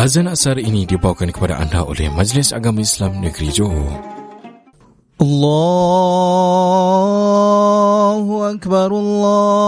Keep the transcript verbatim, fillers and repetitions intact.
Azan asar ini dibawakan kepada anda oleh Majlis Agama Islam Negeri Johor. Allahu Akbar, Allah